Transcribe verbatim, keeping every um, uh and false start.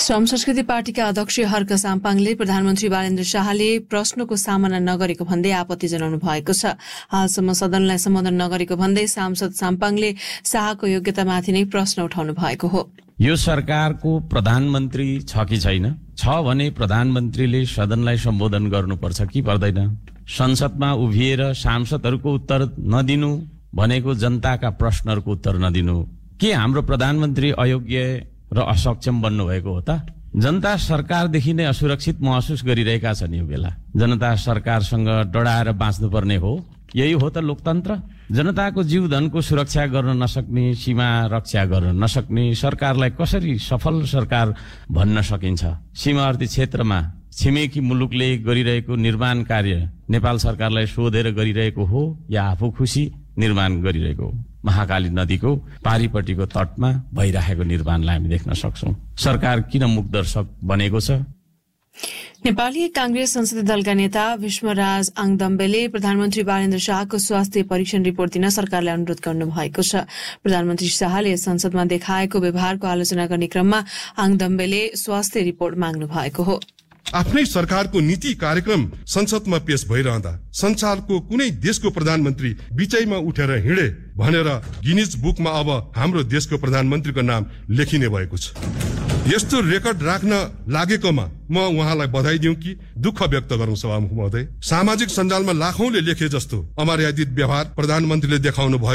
श्रम संस्कृति पार्टीका अध्यक्ष हर्क साम्पाङले प्रधानमन्त्री बालेन्द्र शाहले प्रश्नको सामना नगरेको भन्दै आपत्ति जनाउनु भएको छ। हालसम्म सदनलाई सम्बोधन नगरेको भन्दै सांसद साम्पाङले शाहको योग्यतामाथि नै प्रश्न उठाउनु भएको हो। यो सरकारको प्रधानमन्त्री छ कि छैन? छ भने प्रधानमन्त्रीले सदनलाई सम्बोधन गर्नुपर्छ कि पर्दैन? संसदमा उभिएर सांसदहरूको उत्तर नदिनु भनेको जनताका प्रश्नहरूको उत्तर नदिनु। के हाम्रो प्रधानमन्त्री अयोग्य र असक्षम बन्नुभएको हो त? जनता सरकारदेखि नै असुरक्षित महसुस गरिरहेका छन्। यो बेला जनता सरकारसँग डराएर बाँच्नुपर्ने हो। यही हो त लोकतन्त्र। जनताको जीवधनको सुरक्षा गर्न नसक्ने, सीमा रक्षा गर्न नसक्ने सरकारलाई कसरी सफल सरकार भन्न सकिन्छ? सीमावर्ती क्षेत्रमा छिमेकी मुलुकले गरिरहेको निर्माण कार्य नेपाल सरकारलाई सोधेर गरिरहेको हो या आफू खुसी निर्माण गरिरहेको हो? महाकाली नदीको पारिपट्टिको तटमा भइरहेको निर्माणलाई हामी देख्न सक्छौं। सरकार किन मुखदर्शक बनेको छ? नेपाली कांग्रेस संसदीय दलका नेता भीष्मराज आङदम्बेले प्रधानमन्त्री बालेन्द्र शाहको स्वास्थ्य परीक्षण रिपोर्ट दिन सरकारलाई अनुरोध गर्नु भएको छ। प्रधानमन्त्री शाहले संसदमा देखाएको व्यवहारको आलोचना गर्ने क्रममा आङदम्बेले स्वास्थ्य रिपोर्ट माग्नु भएको हो। आफ्नै सरकारको नीति कार्यक्रम संसदमा पेश भइरहँदा संसारको कुनै देशको प्रधानमन्त्री बिचैमा उठेर हिँडे भनेर गिनिज बुकमा अब हाम्रो देशको प्रधानमन्त्रीको नाम लेखिने भएको छ। यस्तो रेकर्ड राख्न लागेकोमा म उहाँलाई बधाई दिउँ कि दुःख व्यक्त गरौं सभामुख महोदय। सामाजिक सञ्जालमा लाखौंले लेखे जस्तो अमर्यादित व्यवहार प्रधानमन्त्रीले देखाउनु भयो।